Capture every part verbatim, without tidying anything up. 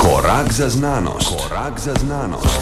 Korak za znanost. Korak za znanost.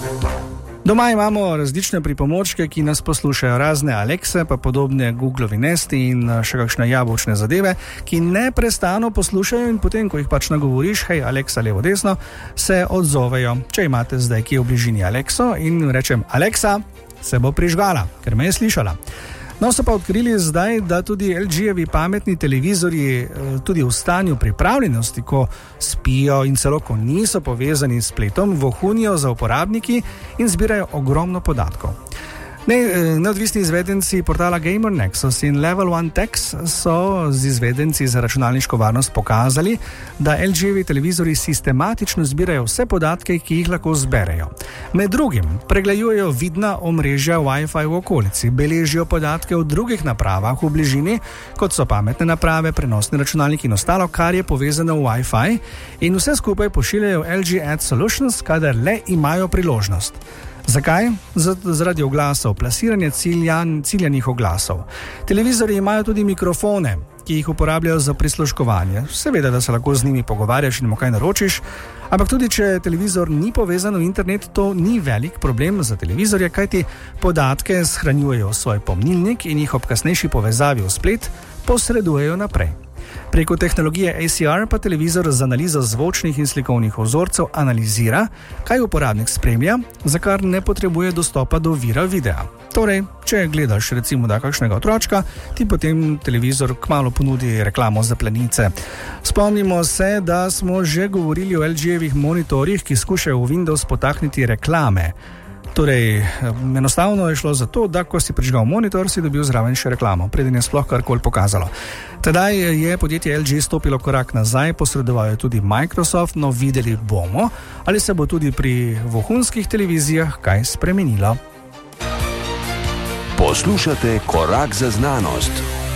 Doma imamo različne pripomočke, ki nas poslušajo, razne Alexe, pa podobne Googlovi Nesti in še kakšne jabolčne zadeve, ki neprestano poslušajo in potem, ko jih pač nagovoriš, hej, Alexa, levo, desno, se odzovejo. Če imate zdaj kje v bližini Alexo in rečem, Alexa, se bo prižgala, ker me je slišala. No, so pa odkrili zdaj, da tudi L G-jevi pametni televizorji tudi v stanju pripravljenosti, ko spijo in celo ko niso povezani s spletom, vohunijo za uporabniki in zbirajo ogromno podatkov. Ne, neodvisni izvedenci portala Gamer Nexus in Level One Techs so z izvedenci za računalniško varnost pokazali, da L G-jevi televizorji sistematično zbirajo vse podatke, ki jih lahko zberejo. Med drugim pregledujejo vidna omrežja Wi-Fi v okolici, beležijo podatke o drugih napravah v bližini, kot so pametne naprave, prenosni računalniki in ostalo, kar je povezano v Wi-Fi, in vse skupaj pošiljajo L G Ad Solutions, kadar le imajo priložnost. Zakaj? Zaradi oglasov, plasiranja ciljan, ciljanih oglasov. Televizorji imajo tudi mikrofone, ki jih uporabljajo za prisluškovanje. Seveda, da se lahko z njimi pogovarjaš in mu kaj naročiš, ampak tudi če televizor ni povezan v internet, to ni velik problem za televizorje, kajti podatke shranjujejo v svoj pomnilnik in jih ob kasnejši povezavi v splet posredujejo naprej. Preko tehnologije A C R pa televizor z analizo zvočnih in slikovnih vzorcev analizira, kaj uporabnik spremlja, za kar ne potrebuje dostopa do vira videa. Torej, če gledaš recimo da kakšnega otročka, ti potem televizor kmalu ponudi reklamo za plenice. Spomnimo se, da smo že govorili o L G-jevih monitorjih, ki skušajo v Windows potakniti reklame. Torej, enostavno je šlo za to, da ko si prižgal monitor, si dobil zraven še reklamo, preden je sploh karkoli pokazalo. Tedaj je podjetje L G stopilo korak nazaj, posredoval je tudi Microsoft, no videli bomo, ali se bo tudi pri vohunskih televizijah kaj spremenilo. Poslušate Korak za znanost.